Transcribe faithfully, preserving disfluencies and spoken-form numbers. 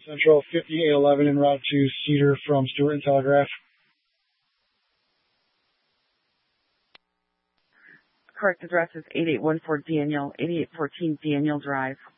Central, fifty-eight eleven en route to Cedar from Stewart and Telegraph. Correct address is eighty-eight fourteen Daniel, eighty-eight fourteen Daniel Drive.